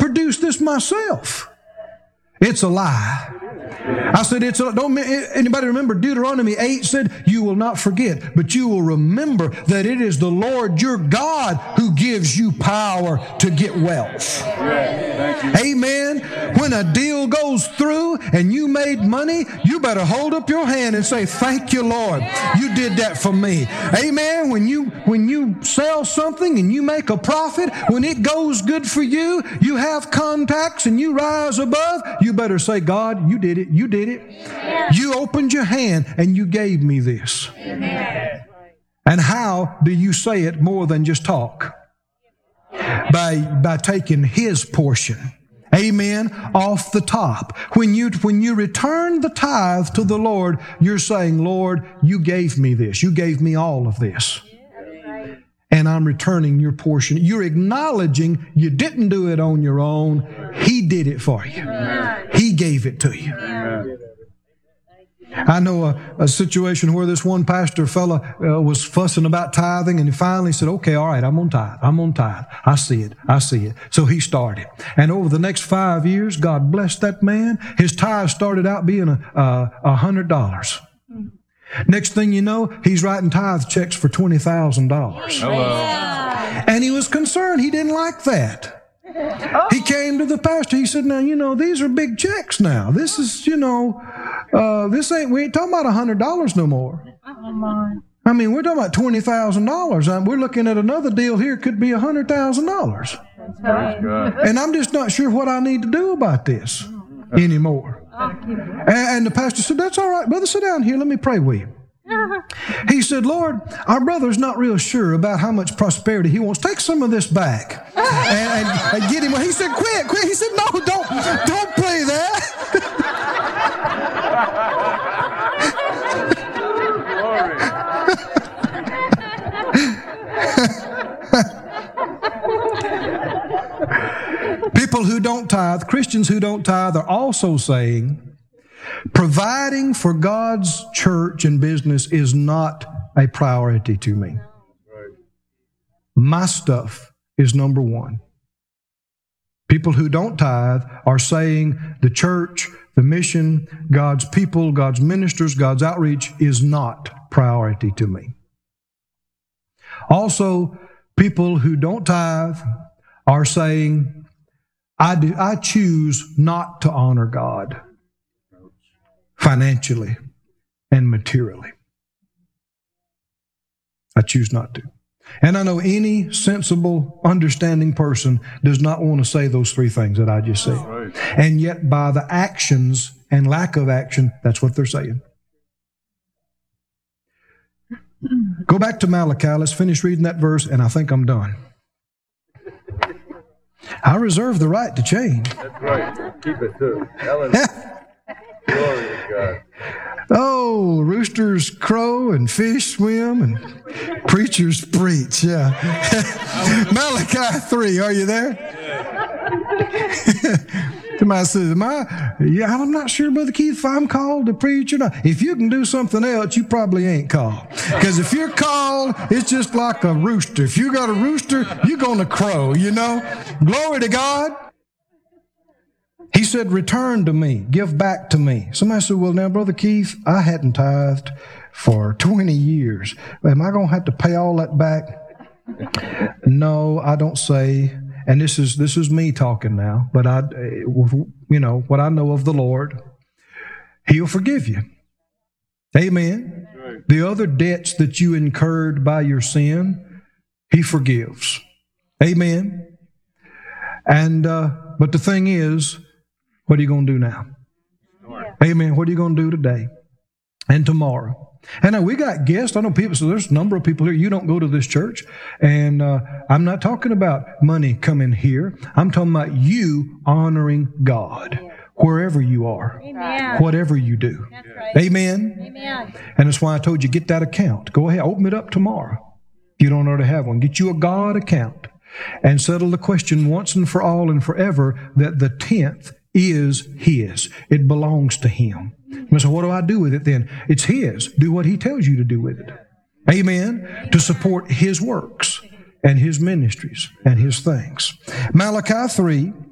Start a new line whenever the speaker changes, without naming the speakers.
produce this myself. It's a lie. I said, don't anybody remember Deuteronomy 8 said, you will not forget, but you will remember that it is the Lord your God who gives you power to get wealth. Amen. When a deal goes through and you made money, you better hold up your hand and say, thank you, Lord. You did that for me. Amen. When you sell something and you make a profit, when it goes good for you, you have contacts and you rise above, you better say, God, you did it. You did it. Amen. You opened your hand and you gave me this. Amen. And how do you say it more than just talk? By taking His portion. Amen. Off the top. When you return the tithe to the Lord, you're saying, Lord, you gave me this. You gave me all of this. And I'm returning your portion. You're acknowledging you didn't do it on your own. He did it for you. He gave it to you. I know a situation where this one pastor fella was fussing about tithing, and he finally said, okay, all right, I'm going to tithe. I'm going to tithe. I see it. So he started. And over the next 5 years, God blessed that man. His tithe started out being $100. Next thing you know, he's writing tithe checks for $20,000.
Hello.
And he was concerned. He didn't like that. He came to the pastor. He said, now, these are big checks now. This is, we ain't talking about $100 no more. I mean, we're talking about $20,000. We're looking at another deal here. Could be $100,000. And I'm just not sure what I need to do about this anymore. And the pastor said, that's all right, brother, sit down here. Let me pray with you. He said, Lord, our brother's not real sure about how much prosperity he wants. Take some of this back and get him. He said, quit. He said, no, don't play that. People who don't tithe, Christians who don't tithe, are also saying providing for God's church and business is not a priority to me. My stuff is number one. People who don't tithe are saying the church, the mission, God's people, God's ministers, God's outreach is not priority to me. Also, people who don't tithe are saying, I choose not to honor God financially and materially. I choose not to. And I know any sensible, understanding person does not want to say those three things that I just said. Right. And yet by the actions and lack of action, that's what they're saying. Go back to Malachi. Let's finish reading that verse, and I think I'm done. I reserve the right to change.
That's right. Keep it too. Glory to God.
Oh, roosters crow and fish swim and preachers preach. Yeah. Malachi 3, are you there? Somebody says, I'm not sure, Brother Keith, if I'm called to preach or not. If you can do something else, you probably ain't called. Because if you're called, it's just like a rooster. If you got a rooster, you're going to crow, Glory to God. He said, return to me, give back to me. Somebody said, well, now, Brother Keith, I hadn't tithed for 20 years. Am I going to have to pay all that back? No, I don't say. And this is me talking now, but what I know of the Lord, He'll forgive you. Amen. Right. The other debts that you incurred by your sin, He forgives. Amen. And but the thing is, what are you going to do now? Yeah. Amen. What are you going to do today and tomorrow? And now we got guests. I know people, so there's a number of people here. You don't go to this church. And I'm not talking about money coming here. I'm talking about you honoring God wherever you are, Amen. Whatever you do. That's right. Amen. Amen. And that's why I told you, get that account. Go ahead, open it up tomorrow. If you don't already have one, get you a God account and settle the question once and for all and forever that the 10th is His. It belongs to Him. So what do I do with it then? It's His. Do what He tells you to do with it. Amen. To support His works and His ministries and His things. Malachi 3